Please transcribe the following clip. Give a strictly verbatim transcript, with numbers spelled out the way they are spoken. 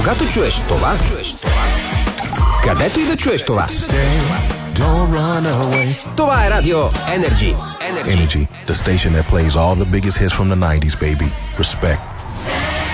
Когато чуеш това, чуеш това, където и да чуеш това. Stay, don't run away. Това е Радио Energy. Energy. Energy, the station that plays all the biggest hits from the nineties, baby. Respect.